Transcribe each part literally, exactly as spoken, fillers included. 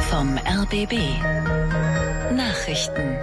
vom R B B. Nachrichten.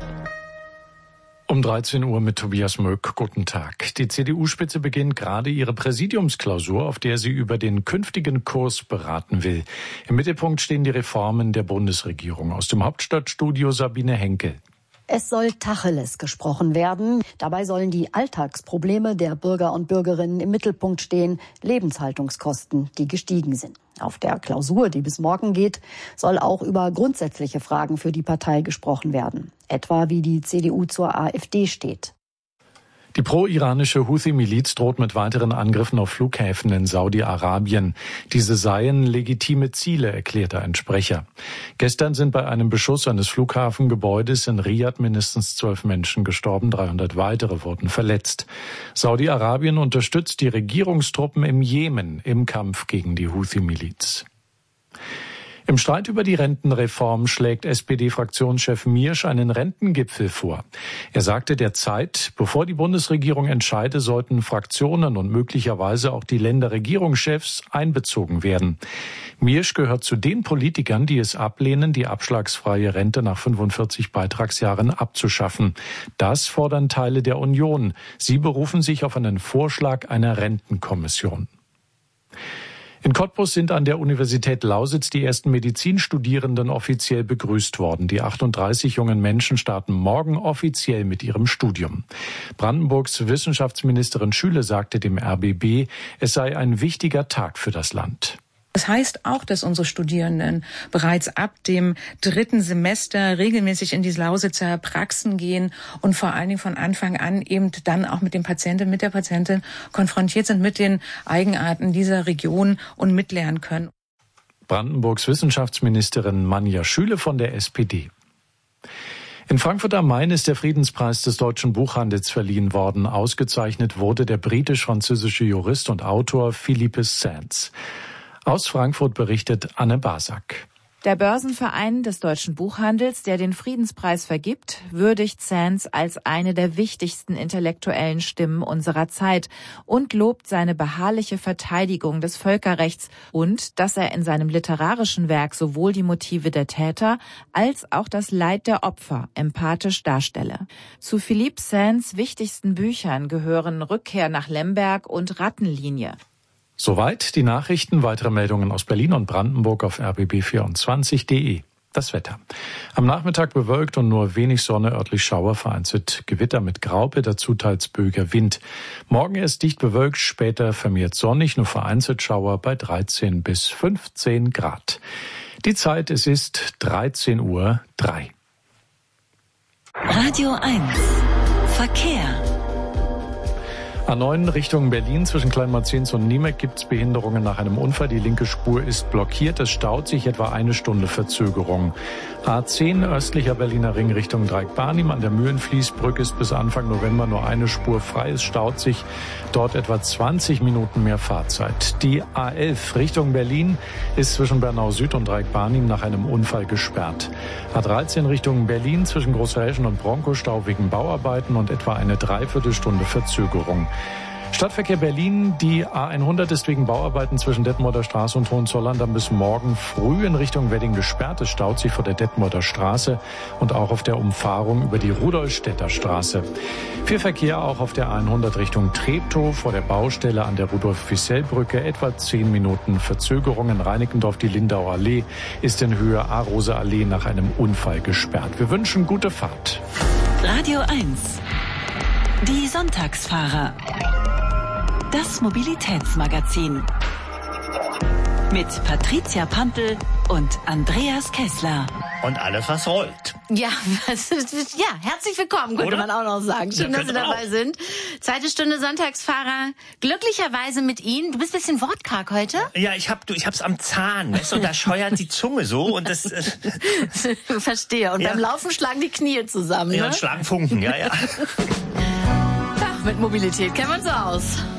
Um dreizehn Uhr mit Tobias Möck. Guten Tag. Die C D U-Spitze beginnt gerade ihre Präsidiumsklausur, auf der sie über den künftigen Kurs beraten will. Im Mittelpunkt stehen die Reformen der Bundesregierung. Aus dem Hauptstadtstudio Sabine Henkel. Es soll Tacheles gesprochen werden. Dabei sollen die Alltagsprobleme der Bürger und Bürgerinnen im Mittelpunkt stehen. Lebenshaltungskosten, die gestiegen sind. Auf der Klausur, die bis morgen geht, soll auch über grundsätzliche Fragen für die Partei gesprochen werden. Etwa wie die C D U zur AfD steht. Die pro-iranische Houthi-Miliz droht mit weiteren Angriffen auf Flughäfen in Saudi-Arabien. Diese seien legitime Ziele, erklärte ein Sprecher. Gestern sind bei einem Beschuss eines Flughafengebäudes in Riad mindestens zwölf Menschen gestorben, dreihundert weitere wurden verletzt. Saudi-Arabien unterstützt die Regierungstruppen im Jemen im Kampf gegen die Houthi-Miliz. Im Streit über die Rentenreform schlägt S P D-Fraktionschef Miersch einen Rentengipfel vor. Er sagte der Zeit, bevor die Bundesregierung entscheide, sollten Fraktionen und möglicherweise auch die Länderregierungschefs einbezogen werden. Miersch gehört zu den Politikern, die es ablehnen, die abschlagsfreie Rente nach fünfundvierzig Beitragsjahren abzuschaffen. Das fordern Teile der Union. Sie berufen sich auf einen Vorschlag einer Rentenkommission. In Cottbus sind an der Universität Lausitz die ersten Medizinstudierenden offiziell begrüßt worden. Die achtunddreißig jungen Menschen starten morgen offiziell mit ihrem Studium. Brandenburgs Wissenschaftsministerin Schüle sagte dem R B B, es sei ein wichtiger Tag für das Land. Das heißt auch, dass unsere Studierenden bereits ab dem dritten Semester regelmäßig in die Lausitzer Praxen gehen und vor allen Dingen von Anfang an eben dann auch mit dem Patienten, mit der Patientin konfrontiert sind, mit den Eigenarten dieser Region und mitlernen können. Brandenburgs Wissenschaftsministerin Manja Schüle von der S P D. In Frankfurt am Main ist der Friedenspreis des deutschen Buchhandels verliehen worden. Ausgezeichnet wurde der britisch-französische Jurist und Autor Philippe Sands. Aus Frankfurt berichtet Anne Basak. Der Börsenverein des deutschen Buchhandels, der den Friedenspreis vergibt, würdigt Sands als eine der wichtigsten intellektuellen Stimmen unserer Zeit und lobt seine beharrliche Verteidigung des Völkerrechts und dass er in seinem literarischen Werk sowohl die Motive der Täter als auch das Leid der Opfer empathisch darstelle. Zu Philippe Sands wichtigsten Büchern gehören Rückkehr nach Lemberg und Rattenlinie. Soweit die Nachrichten. Weitere Meldungen aus Berlin und Brandenburg auf r b b vierundzwanzig punkt de. Das Wetter. Am Nachmittag bewölkt und nur wenig Sonne, örtlich Schauer, vereinzelt Gewitter mit Graupe, dazu teils böiger Wind. Morgen erst dicht bewölkt, später vermehrt sonnig, nur vereinzelt Schauer bei dreizehn bis fünfzehn Grad. Die Zeit, es ist dreizehn Uhr drei. Radio eins. Verkehr. A neun Richtung Berlin zwischen Kleinmarzens und Niemek gibt es Behinderungen nach einem Unfall. Die linke Spur ist blockiert. Es staut sich etwa eine Stunde Verzögerung. A zehn östlicher Berliner Ring Richtung Dreieck-Barnim. An der Mühlenfließbrücke ist bis Anfang November nur eine Spur frei. Es staut sich dort etwa zwanzig Minuten mehr Fahrzeit. Die A elf Richtung Berlin ist zwischen Bernau Süd und Dreieck-Barnim nach einem Unfall gesperrt. A dreizehn Richtung Berlin zwischen Großhausen und Bronco wegen Bauarbeiten und etwa eine Dreiviertelstunde Verzögerung. Stadtverkehr Berlin, die A hundert ist wegen Bauarbeiten zwischen Detmolder Straße und Hohenzollern dann bis morgen früh in Richtung Wedding gesperrt. Es staut sich vor der Detmolder Straße und auch auf der Umfahrung über die Rudolstädter Straße. Viel Verkehr auch auf der A hundert Richtung Treptow vor der Baustelle an der Rudolf-Wissell-Brücke. Etwa zehn Minuten Verzögerung. In Reinickendorf die Lindauer Allee ist in Höhe A-Rose-Allee nach einem Unfall gesperrt. Wir wünschen gute Fahrt. Radio eins. Die Sonntagsfahrer. Das Mobilitätsmagazin. Mit Patricia Pampel und Andreas Kessler. Und alles, was rollt. Ja, was, ja, herzlich willkommen, könnte man auch noch sagen. Schön, dass Sie dabei auch sind. Zweite Stunde Sonntagsfahrer. Glücklicherweise mit Ihnen. Du bist ein bisschen wortkarg heute. Ja, ich hab, du, ich hab's am Zahn, weißt du, und da scheuert die Zunge so und das... Äh, Verstehe. Und ja. Beim Laufen schlagen die Knie zusammen, Ja, ne? und schlagen Funken, ja, ja. Ja, mit Mobilität kennen wir uns so aus.